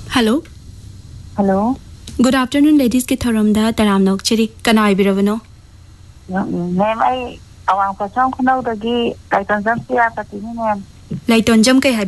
Hello. Hello. Good afternoon, ladies. Ki thoramda taramnok chiri kana ibirabano. Name I awang pasang kunaw dagi kaitan jam siya patini name. Laiton jam kay